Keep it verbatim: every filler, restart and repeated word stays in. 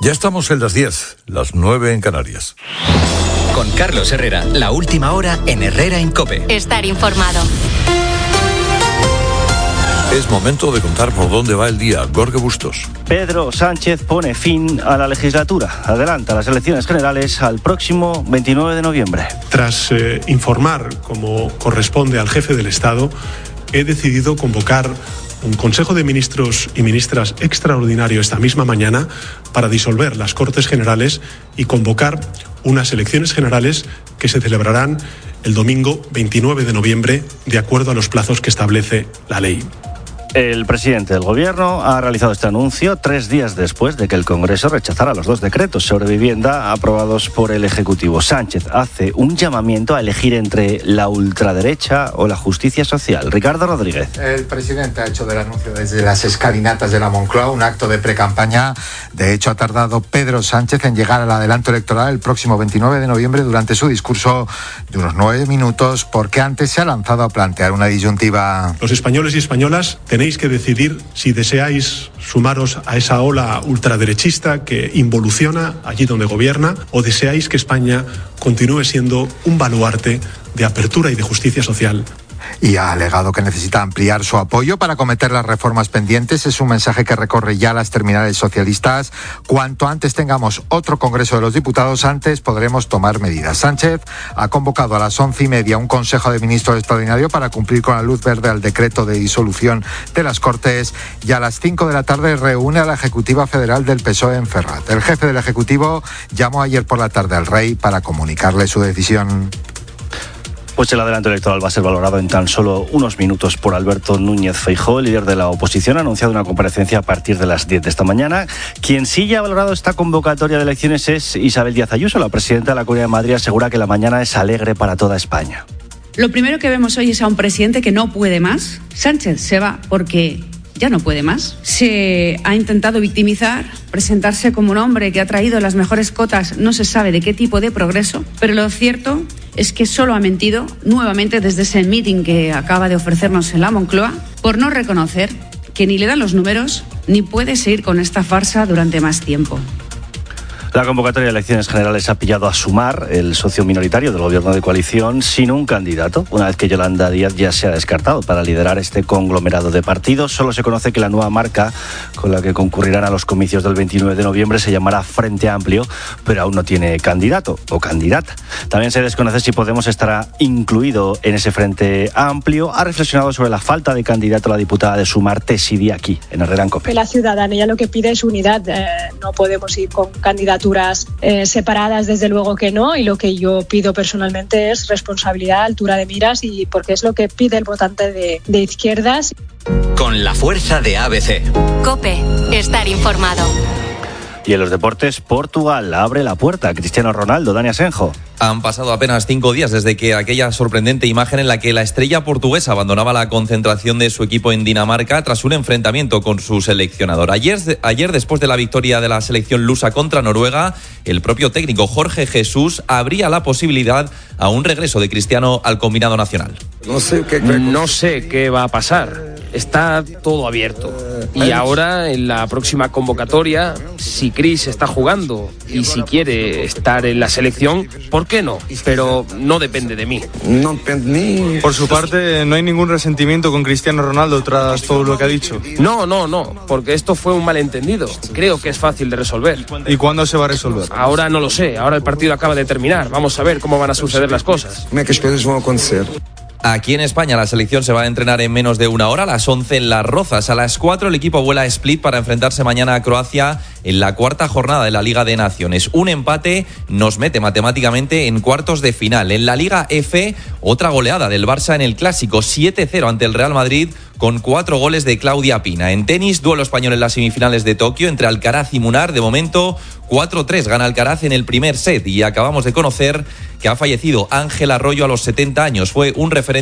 Ya estamos en las diez, las nueve en Canarias. Con Carlos Herrera, la última hora en Herrera en COPE. Estar informado. Es momento de contar por dónde va el día. Jorge Bustos. Pedro Sánchez pone fin a la legislatura. Adelanta las elecciones generales al próximo veintinueve de noviembre. Tras eh, informar, como corresponde al jefe del Estado, he decidido convocar un Consejo de Ministros y Ministras extraordinario esta misma mañana para disolver las Cortes Generales y convocar unas elecciones generales que se celebrarán el domingo veintinueve de noviembre, de acuerdo a los plazos que establece la ley. El presidente del Gobierno ha realizado este anuncio tres días después de que el Congreso rechazara los dos decretos sobre vivienda aprobados por el Ejecutivo. Sánchez hace un llamamiento a elegir entre la ultraderecha o la justicia social. Ricardo Rodríguez. El presidente ha hecho del anuncio desde las escalinatas de la Moncloa un acto de precampaña. De hecho, ha tardado Pedro Sánchez en llegar al adelanto electoral el próximo veintinueve de noviembre durante su discurso de unos nueve minutos, porque antes se ha lanzado a plantear una disyuntiva. Los españoles y españolas tenéis que decidir si deseáis sumaros a esa ola ultraderechista que involuciona allí donde gobierna, o deseáis que España continúe siendo un baluarte de apertura y de justicia social. Y ha alegado que necesita ampliar su apoyo para acometer las reformas pendientes. Es un mensaje que recorre ya las terminales socialistas. Cuanto antes tengamos otro Congreso de los Diputados, antes podremos tomar medidas. Sánchez ha convocado a las once y media un Consejo de Ministros extraordinario para cumplir con la luz verde al decreto de disolución de las Cortes, y a las cinco de la tarde reúne a la Ejecutiva Federal del P S O E en Ferrat. El jefe del Ejecutivo llamó ayer por la tarde al rey para comunicarle su decisión. Pues el adelanto electoral va a ser valorado en tan solo unos minutos por Alberto Núñez Feijóo. El líder de la oposición ha anunciado una comparecencia a partir de las diez de esta mañana. Quien sí ya ha valorado esta convocatoria de elecciones es Isabel Díaz Ayuso. La presidenta de la Comunidad de Madrid asegura que la mañana es alegre para toda España. Lo primero que vemos hoy es a un presidente que no puede más. Sánchez se va porque ya no puede más. Se ha intentado victimizar, presentarse como un hombre que ha traído las mejores cotas, no se sabe de qué tipo de progreso, pero lo cierto es que solo ha mentido nuevamente desde ese meeting que acaba de ofrecernos en la Moncloa, por no reconocer que ni le dan los números ni puede seguir con esta farsa durante más tiempo. La convocatoria de elecciones generales ha pillado a Sumar, el socio minoritario del gobierno de coalición, sin un candidato, una vez que Yolanda Díaz ya se ha descartado para liderar este conglomerado de partidos. Solo se conoce que la nueva marca con la que concurrirán a los comicios del veintinueve de noviembre se llamará Frente Amplio, pero aún no tiene candidato o candidata. También se desconoce si Podemos estará incluido en ese Frente Amplio. Ha reflexionado sobre la falta de candidato la diputada de Sumar, Tesi Díaz, aquí en Herrera en COPE. La ciudadanía lo que pide es unidad. Eh, no podemos ir con candidatos Eh, separadas, desde luego que no, y lo que yo pido personalmente es responsabilidad, altura de miras, y porque es lo que pide el votante de, de izquierdas. Con la fuerza de A B C. COPE, estar informado. Y en los deportes, Portugal abre la puerta a Cristiano Ronaldo. Dani Asenjo. Han pasado apenas cinco días desde que aquella sorprendente imagen en la que la estrella portuguesa abandonaba la concentración de su equipo en Dinamarca tras un enfrentamiento con su seleccionador. Ayer, ayer, después de la victoria de la selección lusa contra Noruega, el propio técnico Jorge Jesús abría la posibilidad a un regreso de Cristiano al combinado nacional. No sé qué, no sé qué va a pasar. Está todo abierto. Y ahora, en la próxima convocatoria, si Cris está jugando y si quiere estar en la selección, ¿por qué no? Pero no depende de mí. No depende de mí. Por su parte, ¿no hay ningún resentimiento con Cristiano Ronaldo tras todo lo que ha dicho? No, no, no, porque esto fue un malentendido. Creo que es fácil de resolver. ¿Y cuándo se va a resolver? Ahora no lo sé, ahora el partido acaba de terminar. Vamos a ver cómo van a suceder las cosas. ¿Cómo es que las cosas van a acontecer? Aquí en España la selección se va a entrenar en menos de una hora, a las once en Las Rozas. A las cuatro el equipo vuela a Split para enfrentarse mañana a Croacia en la cuarta jornada de la Liga de Naciones. Un empate nos mete matemáticamente en cuartos de final. En la Liga F, otra goleada del Barça en el Clásico, siete cero ante el Real Madrid, con cuatro goles de Claudia Pina. En tenis, duelo español en las semifinales de Tokio entre Alcaraz y Munar. De momento, cuatro tres gana Alcaraz en el primer set. Y acabamos de conocer que ha fallecido Ángel Arroyo a los setenta años. Fue un referente